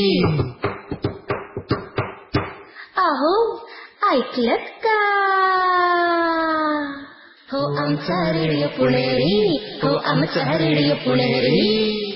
अहो ऐकलत का? हो आमचा रेडिओ पुणेरी, हो आमचा रेडिओ पुणेरी.